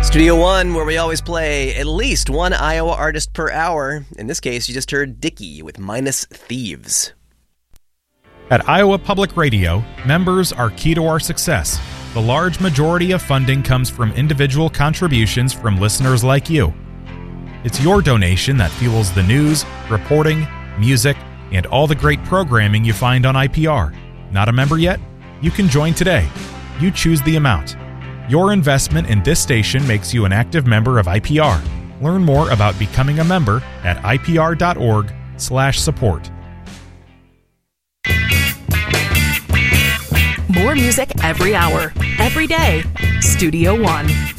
Studio One, where we always play at least one Iowa artist per hour. In this case, you just heard Dickie with Minus Thieves. At Iowa Public Radio, members are key to our success. The large majority of funding comes from individual contributions from listeners like you. It's your donation that fuels the news, reporting, music, and all the great programming you find on IPR. Not a member yet? You can join today. You choose the amount. Your investment in this station makes you an active member of IPR. Learn more about becoming a member at ipr.org/support. More music every hour, every day. Studio One.